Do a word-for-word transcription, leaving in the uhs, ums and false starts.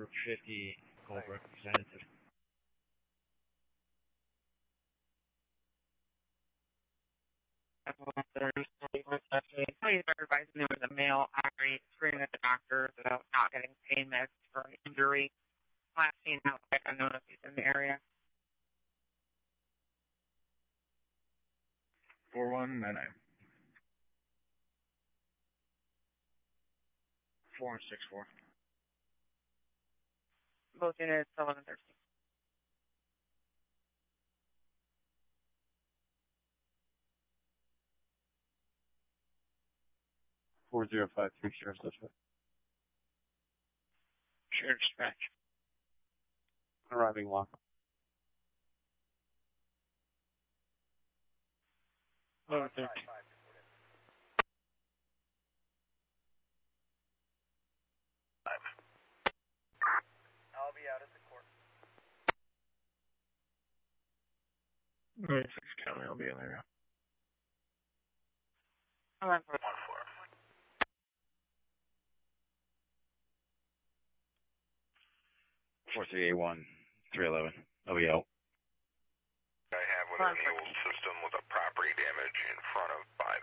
fifty, Goldbrook representative. Please advise me there was a male angry screaming at the doctors about not getting pain meds for an injury. Last seen out like I noticed he's in the area. Four one nine nine. Four and six four. Both units eleven thirteen. Four zero five three Sheriff's Dispatch. Sheriff's Dispatch. Arriving lock. eleven thirteen. I'll be out at the court. ninety-six County, I'll be in there. eleven One four. Four three eight one three eleven. I'll be out. I have within the old system with a property damage in front of five.